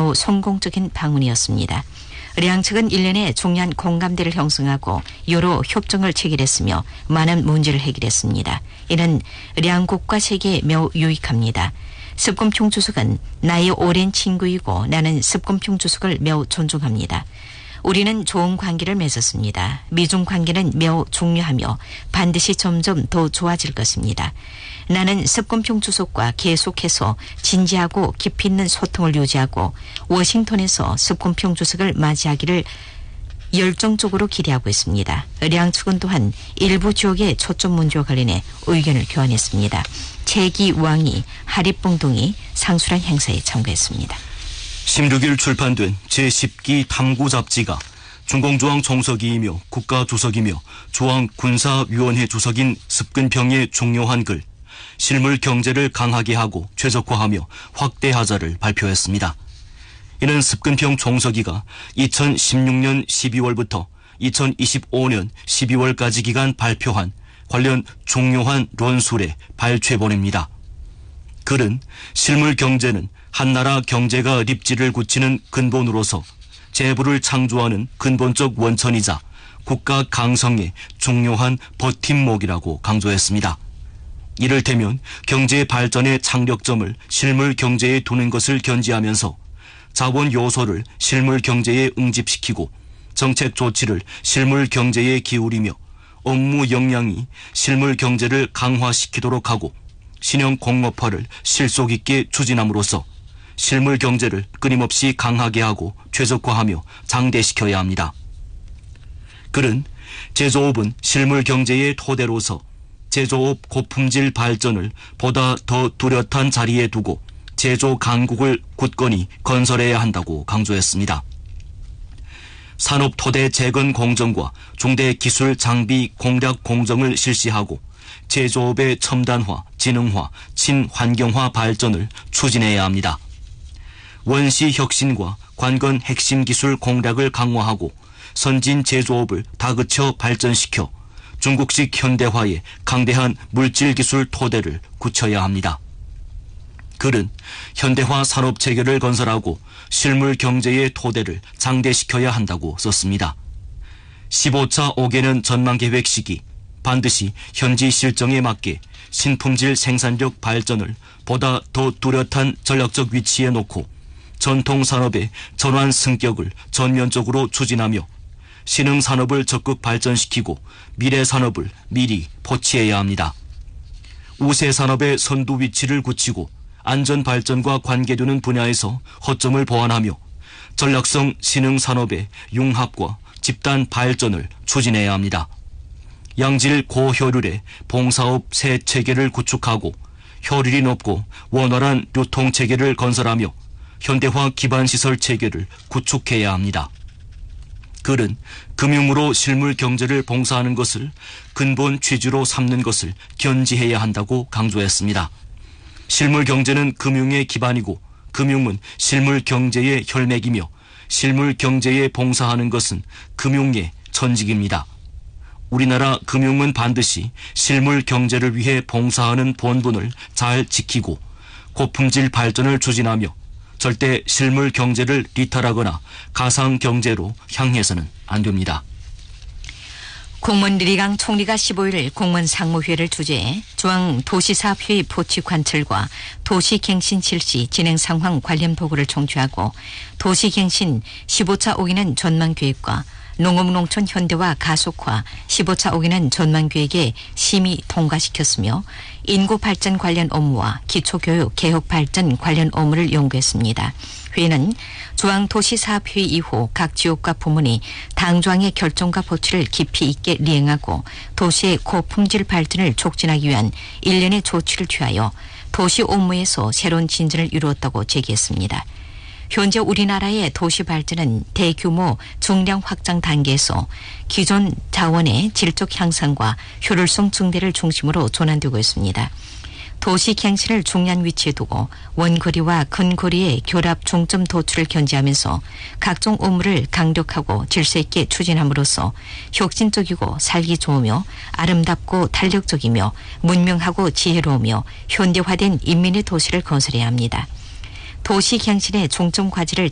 매우 성공적인 방문이었습니다. 량 측은 1년에 중요한 공감대를 형성하고 여러 협정을 체결했으며 많은 문제를 해결했습니다. 이는 량국과 세계에 매우 유익합니다. 습권평 주석은 나의 오랜 친구이고 나는 습권평 주석을 매우 존중합니다. 우리는 좋은 관계를 맺었습니다. 미중 관계는 매우 중요하며 반드시 점점 더 좋아질 것입니다. 나는 습권평 주석과 계속해서 진지하고 깊이 있는 소통을 유지하고 워싱턴에서 습권평 주석을 맞이하기를 열정적으로 기대하고 있습니다. 량 측은 또한 일부 지역의 초점 문제와 관련해 의견을 교환했습니다. 최기 왕이 하리뽕 등이 상술한 행사에 참가했습니다. 16일 출판된 제10기 탐구 잡지가 중공조항 총서기이며 국가주석이며 조항군사위원회 주석인 습근평의 중요한 글 실물 경제를 강하게 하고 최적화하며 확대하자를 발표했습니다. 이는 습근평 총서기가 2016년 12월부터 2025년 12월까지 기간 발표한 관련 중요한論술의 발췌본입니다. 글은 실물 경제는 한 나라 경제가 립지를 굳히는 근본으로서 재부를 창조하는 근본적 원천이자 국가 강성의 중요한 버팀목이라고 강조했습니다. 이를테면 경제 발전의 창력점을 실물 경제에 두는 것을 견지하면서 자본 요소를 실물 경제에 응집시키고 정책 조치를 실물 경제에 기울이며 업무 역량이 실물 경제를 강화시키도록 하고 신형 공업화를 실속 있게 추진함으로써 실물 경제를 끊임없이 강하게 하고 최적화하며 장대시켜야 합니다. 글은 제조업은 실물 경제의 토대로서 제조업 고품질 발전을 보다 더 뚜렷한 자리에 두고 제조 강국을 굳건히 건설해야 한다고 강조했습니다. 산업 토대 재건 공정과 중대 기술 장비 공략 공정을 실시하고 제조업의 첨단화, 지능화, 친환경화 발전을 추진해야 합니다. 원시 혁신과 관건 핵심 기술 공략을 강화하고 선진 제조업을 다그쳐 발전시켜 중국식 현대화에 강대한 물질기술 토대를 굳혀야 합니다. 글은 현대화 산업체계를 건설하고 실물 경제의 토대를 장대시켜야 한다고 썼습니다. 15차 5개년 전망계획 시기 반드시 현지 실정에 맞게 신품질 생산력 발전을 보다 더 뚜렷한 전략적 위치에 놓고 전통산업의 전환 승격을 전면적으로 추진하며 신흥산업을 적극 발전시키고 미래산업을 미리 포치해야 합니다. 우세산업의 선두 위치를 굳히고 안전발전과 관계되는 분야에서 허점을 보완하며 전략성 신흥산업의 융합과 집단 발전을 추진해야 합니다. 양질 고효율의 봉사업 새 체계를 구축하고 효율이 높고 원활한 유통체계를 건설하며 현대화 기반시설 체계를 구축해야 합니다. 글은 금융으로 실물 경제를 봉사하는 것을 근본 취지로 삼는 것을 견지해야 한다고 강조했습니다. 실물 경제는 금융의 기반이고 금융은 실물 경제의 혈맥이며 실물 경제에 봉사하는 것은 금융의 전직입니다. 우리나라 금융은 반드시 실물 경제를 위해 봉사하는 본분을 잘 지키고 고품질 발전을 추진하며 절대 실물 경제를 리탈하거나 가상 경제로 향해서는 안 됩니다. 공무원 리강 총리가 15일 공무원 상무회의를 주재해 중앙도시사업회의 포치 관철과 도시갱신 실시 진행 상황 관련 보고를 청취하고 도시갱신 15차 5기는 전망계획과 농업농촌 현대화 가속화 15차 5기는 전망계획에 심의 통과시켰으며 인구발전 관련 업무와 기초교육 개혁발전 관련 업무를 연구했습니다. 회의는 중앙도시사업회의 이후 각 지역과 부문이 당조항의 결정과 보치를 깊이 있게 리행하고 도시의 고품질 발전을 촉진하기 위한 일련의 조치를 취하여 도시 업무에서 새로운 진전을 이루었다고 제기했습니다. 현재 우리나라의 도시 발전은 대규모 중량 확장 단계에서 기존 자원의 질적 향상과 효율성 증대를 중심으로 전환되고 있습니다. 도시 갱신을 중요한 위치에 두고 원거리와 근거리의 결합 중점 도출을 견지하면서 각종 업무를 강력하고 질서 있게 추진함으로써 혁신적이고 살기 좋으며 아름답고 탄력적이며 문명하고 지혜로우며 현대화된 인민의 도시를 건설해야 합니다. 도시 갱신의 중점 과제를